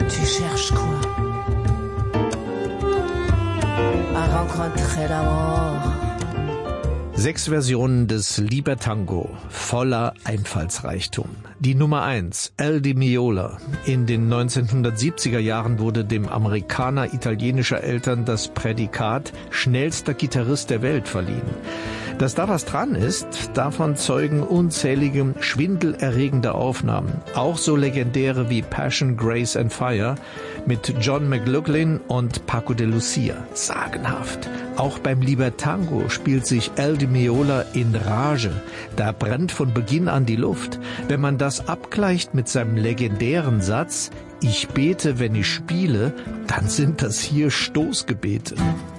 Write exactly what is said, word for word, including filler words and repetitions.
Tu cherches quoi? À rencontrer l'amour. Sechs Versionen des Libertango, voller Einfallsreichtum. Die Nummer eins, El Di Meola. In den neunzehnhundertsiebziger Jahren wurde dem Amerikaner italienischer Eltern das Prädikat schnellster Gitarrist der Welt verliehen. Dass da was dran ist, davon zeugen unzählige schwindelerregende Aufnahmen. Auch so legendäre wie Passion, Grace and Fire mit John McLaughlin und Paco de Lucia. Sagenhaft. Auch beim Libertango spielt sich El Di Meola in Rage. Da brennt von Beginn an die Luft. Wenn man das abgleicht mit seinem legendären Satz, ich bete, wenn ich spiele, dann sind das hier Stoßgebete.